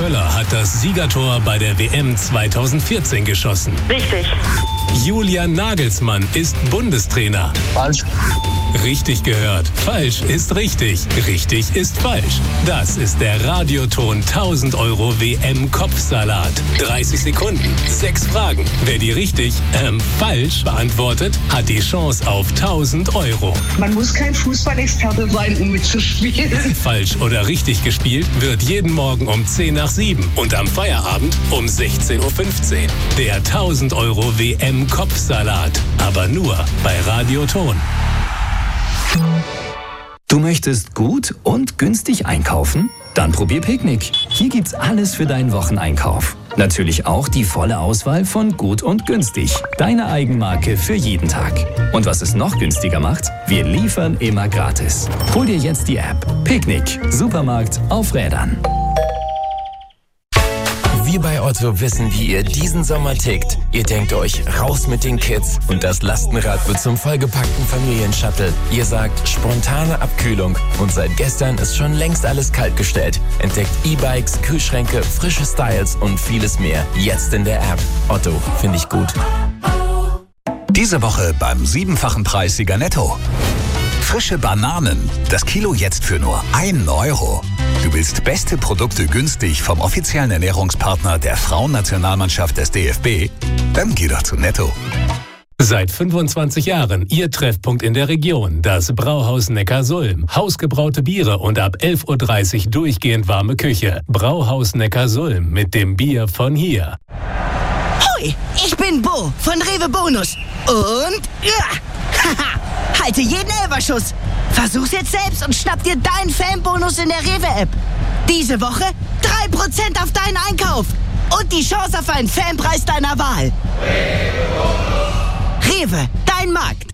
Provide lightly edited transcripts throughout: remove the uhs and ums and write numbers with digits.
Völler hat das Siegertor bei der WM 2014 geschossen. Richtig. Julian Nagelsmann ist Bundestrainer. Falsch. Richtig gehört. Falsch ist richtig. Richtig ist falsch. Das ist der Radioton 1000 € WM-Kopfsalat. 30 Sekunden, 6 Fragen. Wer die richtig, falsch beantwortet, hat die Chance auf 1000 €. Man muss kein Fußballexperte sein, um mitzuspielen. Falsch oder richtig gespielt wird jeden Morgen um 10 nach 7 und am Feierabend um 16:15 Uhr. Der 1000 € WM-Kopfsalat. Aber nur bei Radioton. Du möchtest gut und günstig einkaufen? Dann probier Picknick. Hier gibt's alles für deinen Wocheneinkauf. Natürlich auch die volle Auswahl von gut und günstig. Deine Eigenmarke für jeden Tag. Und was es noch günstiger macht? Wir liefern immer gratis. Hol dir jetzt die App. Picknick. Supermarkt auf Rädern. Wir bei Otto wissen, wie ihr diesen Sommer tickt. Ihr denkt euch, raus mit den Kids und das Lastenrad wird zum vollgepackten Familienshuttle. Ihr sagt, spontane Abkühlung und seit gestern ist schon längst alles kaltgestellt. Entdeckt E-Bikes, Kühlschränke, frische Styles und vieles mehr. Jetzt in der App. Otto, finde ich gut. Diese Woche beim 7-fachen Preissieger Netto. Frische Bananen. Das Kilo jetzt für nur 1 €. Du willst beste Produkte günstig vom offiziellen Ernährungspartner der Frauennationalmannschaft des DFB? Dann geh doch zu Netto. Seit 25 Jahren Ihr Treffpunkt in der Region, das Brauhaus Neckarsulm. Hausgebraute Biere und ab 11:30 Uhr durchgehend warme Küche. Brauhaus Neckarsulm mit dem Bier von hier. Hoi, ich bin Bo von Rewe Bonus. Und halte jeden Elferschuss. Versuch's jetzt selbst und schnapp dir deinen Fanbonus in der Rewe-App. Diese Woche 3% auf deinen Einkauf. Und die Chance auf einen Fanpreis deiner Wahl. Rewe, dein Markt.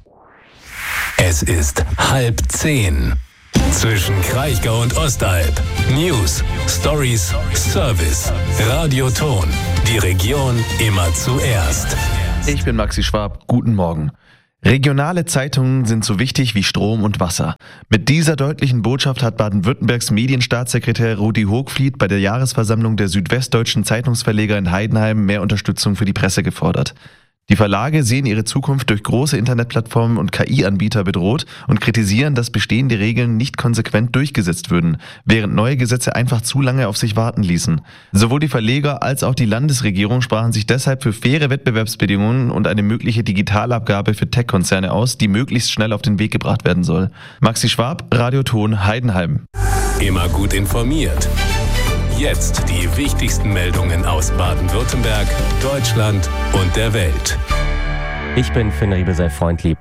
Es ist 9:30. Zwischen Kraichgau und Ostalb. News, Stories, Service. Radioton. Die Region immer zuerst. Ich bin Maxi Schwab. Guten Morgen. Regionale Zeitungen sind so wichtig wie Strom und Wasser. Mit dieser deutlichen Botschaft hat Baden-Württembergs Medienstaatssekretär Rudi Hochfliet bei der Jahresversammlung der südwestdeutschen Zeitungsverleger in Heidenheim mehr Unterstützung für die Presse gefordert. Die Verlage sehen ihre Zukunft durch große Internetplattformen und KI-Anbieter bedroht und kritisieren, dass bestehende Regeln nicht konsequent durchgesetzt würden, während neue Gesetze einfach zu lange auf sich warten ließen. Sowohl die Verleger als auch die Landesregierung sprachen sich deshalb für faire Wettbewerbsbedingungen und eine mögliche Digitalabgabe für Tech-Konzerne aus, die möglichst schnell auf den Weg gebracht werden soll. Maxi Schwab, Radioton Heidenheim. Immer gut informiert. Jetzt die wichtigsten Meldungen aus Baden-Württemberg, Deutschland und der Welt. Ich bin Finn Riebesell-Freundlieb.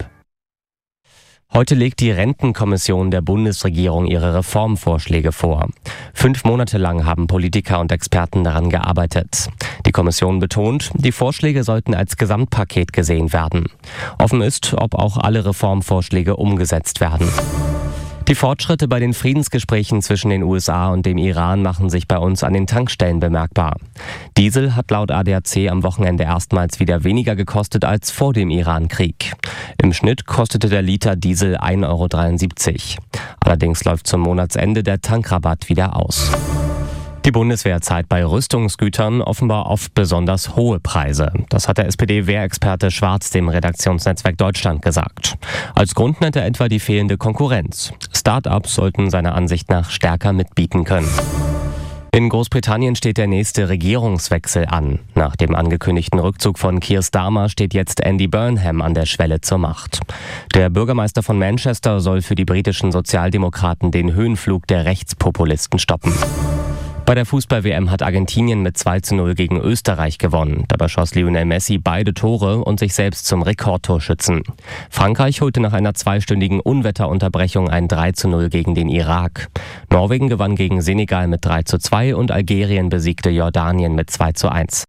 Heute legt die Rentenkommission der Bundesregierung ihre Reformvorschläge vor. 5 Monate lang haben Politiker und Experten daran gearbeitet. Die Kommission betont, die Vorschläge sollten als Gesamtpaket gesehen werden. Offen ist, ob auch alle Reformvorschläge umgesetzt werden. Die Fortschritte bei den Friedensgesprächen zwischen den USA und dem Iran machen sich bei uns an den Tankstellen bemerkbar. Diesel hat laut ADAC am Wochenende erstmals wieder weniger gekostet als vor dem Iran-Krieg. Im Schnitt kostete der Liter Diesel 1,73 €. Allerdings läuft zum Monatsende der Tankrabatt wieder aus. Die Bundeswehr zahlt bei Rüstungsgütern offenbar oft besonders hohe Preise. Das hat der SPD-Wehrexperte Schwarz dem Redaktionsnetzwerk Deutschland gesagt. Als Grund nennt er etwa die fehlende Konkurrenz. Start-ups sollten seiner Ansicht nach stärker mitbieten können. In Großbritannien steht der nächste Regierungswechsel an. Nach dem angekündigten Rückzug von Keir Starmer steht jetzt Andy Burnham an der Schwelle zur Macht. Der Bürgermeister von Manchester soll für die britischen Sozialdemokraten den Höhenflug der Rechtspopulisten stoppen. Bei der Fußball-WM hat Argentinien mit 2:0 gegen Österreich gewonnen. Dabei schoss Lionel Messi beide Tore und sich selbst zum Rekordtorschützen. Frankreich holte nach einer 2-stündigen Unwetterunterbrechung ein 3:0 gegen den Irak. Norwegen gewann gegen Senegal mit 3:2 und Algerien besiegte Jordanien mit 2:1.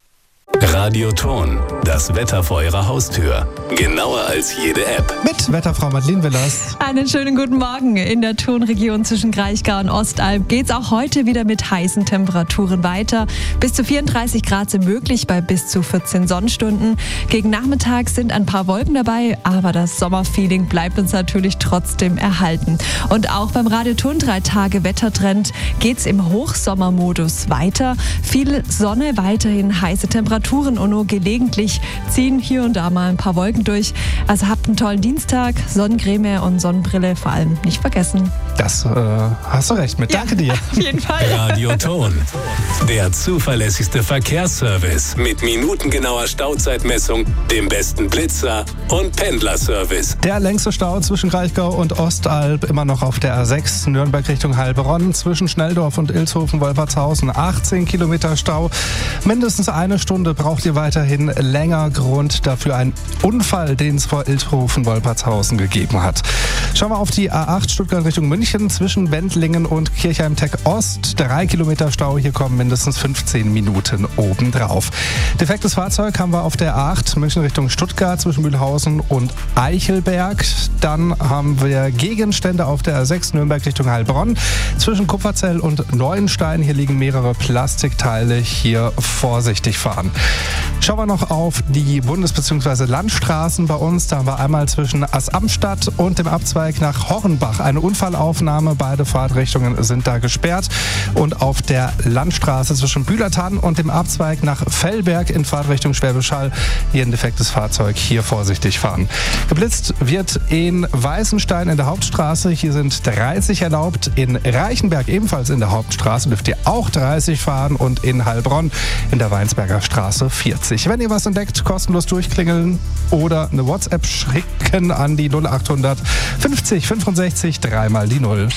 Radioton, das Wetter vor Ihrer Haustür. Genauer als jede App. Mit Wetterfrau Madeleine Willers. Einen schönen guten Morgen. In der Tonregion zwischen Kraichgau und Ostalb geht's auch heute wieder mit heißen Temperaturen weiter. Bis zu 34 Grad sind möglich bei bis zu 14 Sonnenstunden. Gegen Nachmittag sind ein paar Wolken dabei, aber das Sommerfeeling bleibt uns natürlich trotzdem erhalten. Und auch beim Radioton 3 Tage Wettertrend geht's im Hochsommermodus weiter. Viel Sonne, weiterhin heiße Temperaturen und nur gelegentlich ziehen hier und da mal ein paar Wolken durch. Also habt einen tollen Dienstag, Sonnencreme und Sonnenbrille vor allem nicht vergessen. Das hast du recht mit. Danke dir. Auf jeden Fall. Radioton, der zuverlässigste Verkehrsservice mit minutengenauer Stauzeitmessung, dem besten Blitzer und Pendlerservice. Der längste Stau zwischen Kraichgau und Ostalb immer noch auf der A6 Nürnberg Richtung Heilbronn zwischen Schnelldorf und Ilshofen-Wolfertshausen. 18 Kilometer Stau. Mindestens eine Stunde braucht ihr weiterhin länger. Grund dafür ein Unfall, den es vor Ilshofen-Wolfertshausen gegeben hat. Schauen wir auf die A8 Stuttgart Richtung München zwischen Wendlingen und Kirchheim-Tech Ost. 3 Kilometer Stau, hier kommen mindestens 15 Minuten obendrauf. Defektes Fahrzeug haben wir auf der A8 München Richtung Stuttgart zwischen Mühlhausen und Eichelberg. Dann haben wir Gegenstände auf der A6 Nürnberg Richtung Heilbronn zwischen Kupferzell und Neuenstein. Hier liegen mehrere Plastikteile. Hier vorsichtig fahren. Schauen wir noch auf die Bundes- bzw. Landstraßen bei uns. Da haben wir einmal zwischen Assamstadt und dem Abzweig nach Hornbach eine Unfallaufnahme. Beide Fahrtrichtungen sind da gesperrt. Und auf der Landstraße zwischen Bühlertann und dem Abzweig nach Fellberg in Fahrtrichtung Schwäbisch Hall hier ein defektes Fahrzeug. Hier vorsichtig fahren. Geblitzt wird in Weißenstein in der Hauptstraße. Hier sind 30 erlaubt. In Reichenberg ebenfalls in der Hauptstraße dürft ihr auch 30 fahren und in Heilbronn in der Weinsberger Straße 40. Wenn ihr was entdeckt, kostenlos durchklingeln oder eine WhatsApp schicken an die 0800 50 65 3 mal die 0.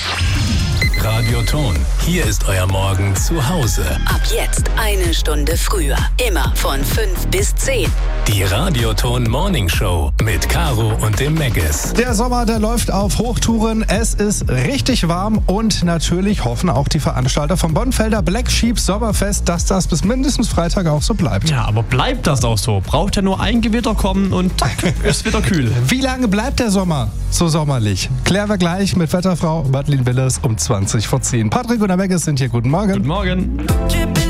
Radioton, hier ist euer Morgen zu Hause. Ab jetzt eine Stunde früher. Immer von 5 bis 10. Die Radioton Morning Show mit Caro und dem Meggis. Der Sommer, der läuft auf Hochtouren. Es ist richtig warm und natürlich hoffen auch die Veranstalter vom Bonfelder Black Sheep Sommerfest, dass das bis mindestens Freitag auch so bleibt. Ja, aber bleibt das auch so? Braucht ja nur ein Gewitter kommen und ist wieder kühl. Wie lange bleibt der Sommer so sommerlich? Klären wir gleich mit Wetterfrau Madeleine Willers um 20 vor 10. Patrick und der Meggis sind hier. Guten Morgen. Guten Morgen.